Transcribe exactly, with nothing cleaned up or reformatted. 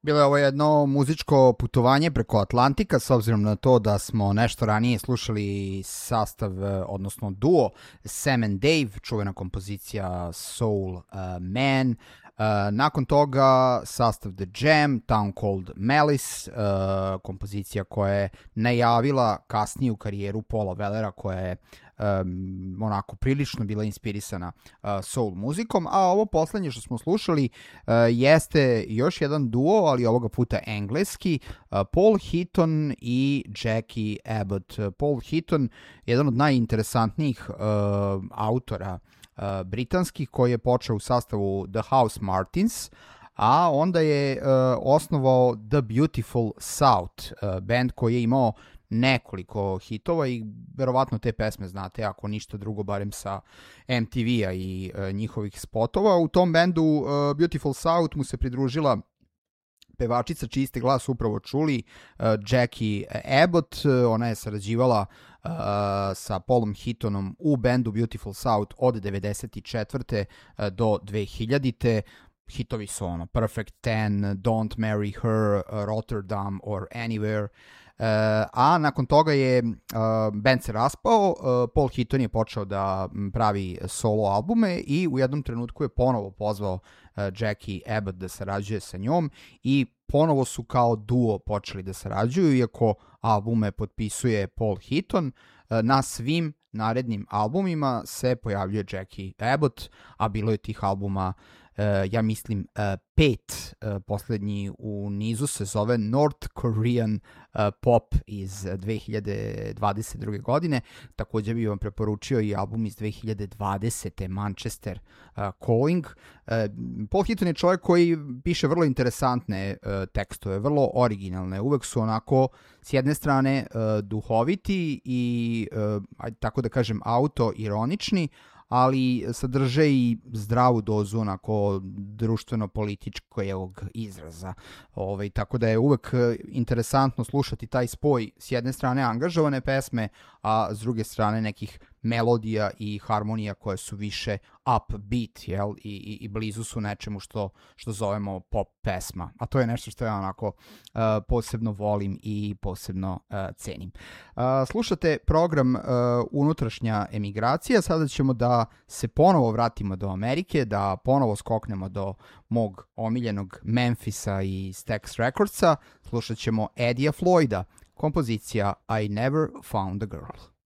Bilo je ovo jedno muzičko putovanje preko Atlantika, s obzirom na to da smo nešto ranije slušali sastav, odnosno duo Sam and Dave, čuvena kompozicija Soul uh, Man. Uh, nakon toga sastav The Jam, Town Called Malice, uh, kompozicija koja je najavila kasniju karijeru Paula Wellera, koja je um, onako prilično bila inspirisana uh, soul muzikom, a ovo poslednje što smo slušali uh, jeste još jedan duo, ali ovoga puta engleski, uh, Paul Heaton i Jackie Abbott. Paul Heaton, jedan od najinteresantnijih uh, autora Uh, britanskih, koji je počeo u sastavu The House Martins, a onda je uh, osnovao The Beautiful South, uh, band koji je imao nekoliko hitova i verovatno te pesme znate, ako ništa drugo, barem sa M T V-a i uh, njihovih spotova. U tom bandu uh, Beautiful South mu se pridružila pevačica čiji ste glas upravo čuli, uh, Jackie Abbott. Ona je sarađivala uh, sa Paulom Heatonom u bendu Beautiful South od devedeset četvrte Uh, do dve hiljadite. Hitovi su ono Perfect Ten, Don't Marry Her, uh, Rotterdam or Anywhere. Uh, a nakon toga je uh, band se raspao, uh, Paul Heaton je počeo da pravi solo albume i u jednom trenutku je ponovo pozvao uh, Jackie Abbott da sarađuje sa njom i ponovo su kao duo počeli da sarađuju, iako albume potpisuje Paul Heaton. Uh, na svim narednim albumima se pojavljuje Jackie Abbott, a bilo je tih albuma Uh, ja mislim uh, pet, uh, poslednji u nizu se zove North Korean uh, Pop iz dve hiljade dvadeset druge godine. Također bih vam preporučio i album iz dve hiljade dvadesete Manchester uh, Calling. Uh, Paul Heaton je čovjek koji piše vrlo interesantne uh, tekstove, vrlo originalne, uvek su onako s jedne strane uh, duhoviti i uh, ajde tako da kažem auto-ironični, ali sadrže i zdravu dozu onako društveno-političkog izraza. Ove, tako da je uvek interesantno slušati taj spoj s jedne strane angažovane pesme, a s druge strane nekih melodija i harmonija koje su više upbeat, jel? I, i, i blizu su nečemu što, što zovemo pop pesma. A to je nešto što ja onako uh, posebno volim i posebno uh, cenim. Uh, slušate program uh, Unutrašnja emigracija. Sada ćemo da se ponovo vratimo do Amerike, da ponovo skoknemo do mog omiljenog Memphisa i Stax Recordsa. Slušat ćemo Eddie Floyda, kompozicija I Never Found a Girl.